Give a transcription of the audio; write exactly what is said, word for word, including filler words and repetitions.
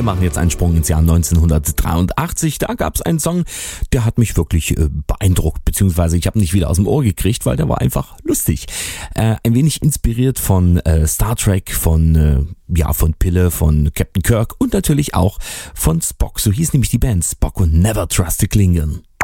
machen jetzt einen Sprung ins Jahr neunzehnhundertdreiundachtzig. Da gab es einen Song, der hat mich wirklich äh, beeindruckt, beziehungsweise ich habe ihn nicht wieder aus dem Ohr gekriegt, weil der war einfach lustig. Äh, ein wenig inspiriert von äh, Star Trek, von äh, ja von Pille, von Captain Kirk und natürlich auch von Spock. So hieß nämlich die Band Spock und Never Trust a Klingon.